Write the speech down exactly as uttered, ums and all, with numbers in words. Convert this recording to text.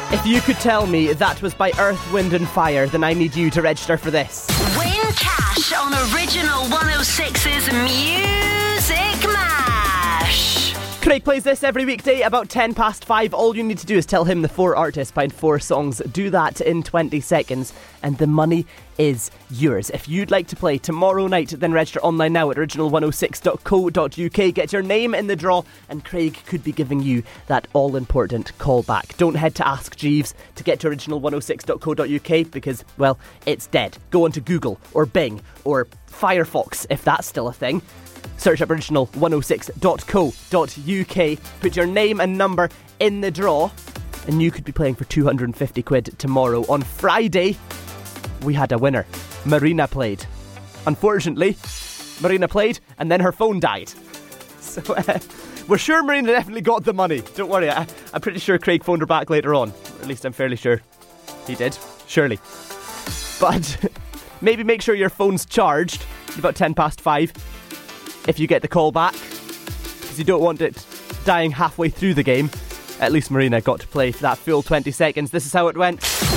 If you could tell me that was by Earth, Wind and Fire, then I need you to register for this. Win cash on Original one oh six's Music Mash. Craig plays this every weekday about ten past five. All you need to do is tell him the four artists behind four songs. Do that in twenty seconds and the money is yours. If you'd like to play tomorrow night, then register online now at original one oh six dot co dot uk. Get your name in the draw and Craig could be giving you that all-important call back. Don't head to Ask Jeeves to get to original one oh six dot co dot uk because, well, it's dead. Go onto Google or Bing or Firefox if that's still a thing. Search up original one oh six dot co dot uk, put your name and number in the draw, and you could be playing for two hundred fifty quid tomorrow. On Friday, we had a winner. Marina played. Unfortunately, Marina played, and then her phone died. So, uh, we're sure Marina definitely got the money. Don't worry, I, I'm pretty sure Craig phoned her back later on. Or at least I'm fairly sure he did. Surely. But maybe make sure your phone's charged about ten past five. If you get the call back, because you don't want it dying halfway through the game. At least Marina got to play for that full twenty seconds. This is how it went.